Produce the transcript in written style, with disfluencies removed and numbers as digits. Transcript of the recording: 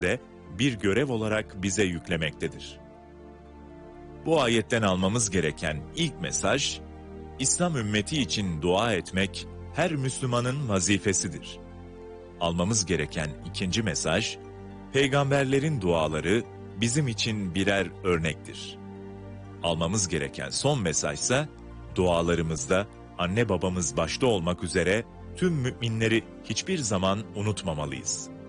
de bir görev olarak bize yüklemektedir. Bu ayetten almamız gereken ilk mesaj, İslam ümmeti için dua etmek her Müslümanın vazifesidir. Almamız gereken ikinci mesaj, peygamberlerin duaları bizim için birer örnektir. Almamız gereken son mesajsa, dualarımızda anne babamız başta olmak üzere tüm müminleri hiçbir zaman unutmamalıyız.